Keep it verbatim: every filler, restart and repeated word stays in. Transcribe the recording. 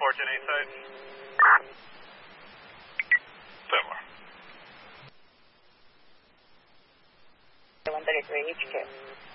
Fortune eight sites. Similar. one thirty-three H Q.